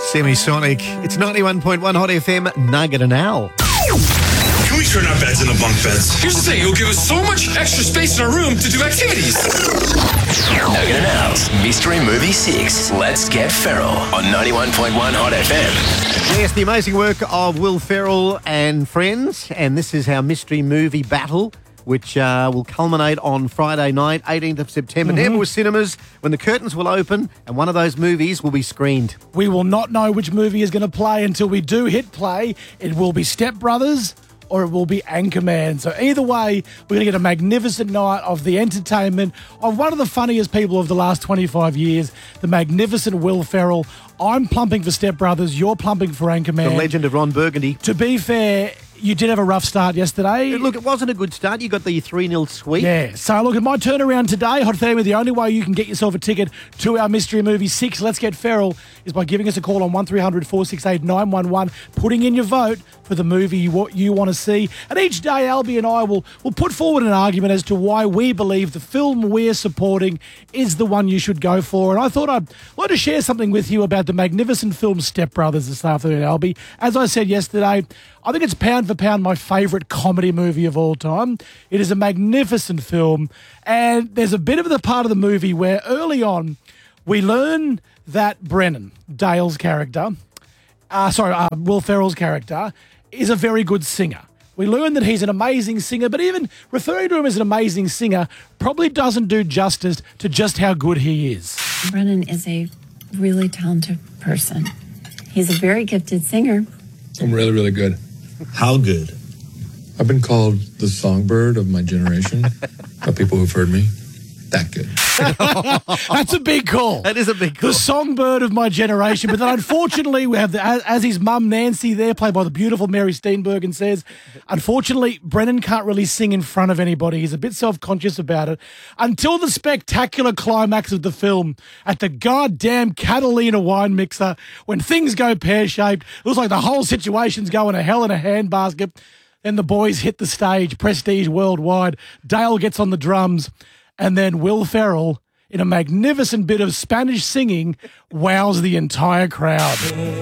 Semisonic. It's 91.1 Hot FM, Nugget and Owl. Can we turn our beds into bunk beds? Here's the thing, you'll give us so much extra space in our room to do activities. Nugget and Owl's Mystery Movie 6. Let's Get Feral on 91.1 Hot FM. Yes, the amazing work of Will Ferrell and friends, and this is our mystery movie battle, which will culminate on Friday night, 18th of September, at Airport Cinemas, when the curtains will open and one of those movies will be screened. We will not know which movie is going to play until we do hit play. It will be Step Brothers or it will be Anchorman. So either way, we're going to get a magnificent night of the entertainment of one of the funniest people of the last 25 years, the magnificent Will Ferrell. I'm plumping for Step Brothers. You're plumping for Anchorman. The legend of Ron Burgundy. To be fair, you did have a rough start yesterday. Look, it wasn't a good start. You got the 3-0 sweep. Yeah. So, look, at my turnaround today, Hot Family, the only way you can get yourself a ticket to our Mystery Movie 6, Let's Get Feral, is by giving us a call on 1300 468 911, putting in your vote for the movie you want to see. And each day, Albie and I will put forward an argument as to why we believe the film we're supporting is the one you should go for. And I thought I'd like to share something with you about the magnificent film Step Brothers this afternoon, Albie. As I said yesterday, I think it's pound for pound my favourite comedy movie of all time. It is a magnificent film, and there's a bit of the part of the movie where early on we learn that Brennan, Dale's character, Will Ferrell's character, is a very good singer. We learn that he's an amazing singer, but even referring to him as an amazing singer probably doesn't do justice to just how good he is. Brennan is a really talented person. He's a very gifted singer. I'm really, really good. How good? I've been called the songbird of my generation by people who've heard me. That good. That's a big call. That is a big call. The songbird of my generation. But then unfortunately, we have, as his mum Nancy there, played by the beautiful Mary Steenburgen says, unfortunately, Brennan can't really sing in front of anybody. He's a bit self-conscious about it. Until the spectacular climax of the film at the goddamn Catalina wine mixer, when things go pear-shaped, it looks like the whole situation's going to hell in a handbasket. Then the boys hit the stage, prestige worldwide. Dale gets on the drums. And then Will Ferrell, in a magnificent bit of Spanish singing, wows the entire crowd.